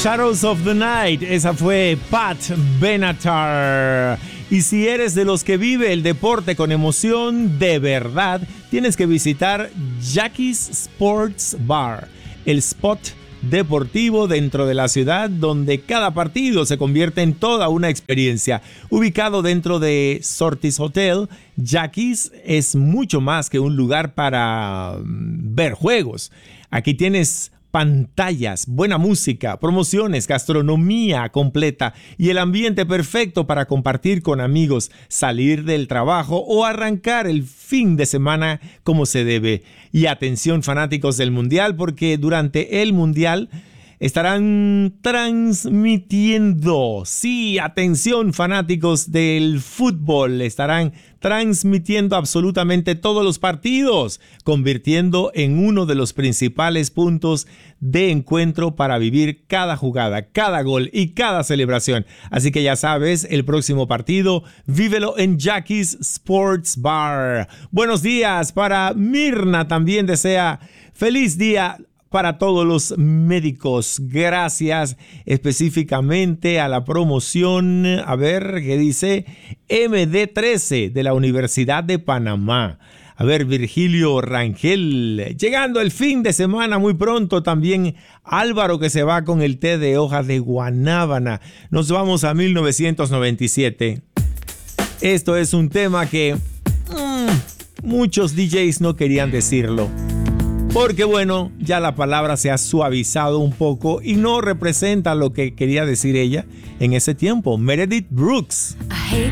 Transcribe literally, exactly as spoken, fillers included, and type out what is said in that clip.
Shadows of the Night, esa fue Pat Benatar. Y si eres de los que vive el deporte con emoción de verdad, tienes que visitar Jackie's Sports Bar, el spot deportivo dentro de la ciudad donde cada partido se convierte en toda una experiencia. Ubicado dentro de Surtees Hotel, Jackie's es mucho más que un lugar para ver juegos. Aquí tienes pantallas, buena música, promociones, gastronomía completa y el ambiente perfecto para compartir con amigos, salir del trabajo o arrancar el fin de semana como se debe. Y atención fanáticos del Mundial, porque durante el Mundial estarán transmitiendo, sí, atención fanáticos del fútbol, estarán transmitiendo absolutamente todos los partidos, convirtiendo en uno de los principales puntos de encuentro para vivir cada jugada, cada gol y cada celebración. Así que ya sabes, el próximo partido, vívelo en Jackie's Sports Bar. Buenos días para Mirna, también desea feliz día para todos los médicos. Gracias específicamente a la promoción, a ver qué dice, eme de trece de la Universidad de Panamá. A ver, Virgilio Rangel, llegando el fin de semana muy pronto. También Álvaro, que se va con el té de hojas de guanábana. Nos vamos a mil novecientos noventa y siete. Esto es un tema que mmm, muchos D Js no querían decirlo, porque bueno, ya la palabra se ha suavizado un poco y no representa lo que quería decir ella en ese tiempo. Meredith Brooks. I hate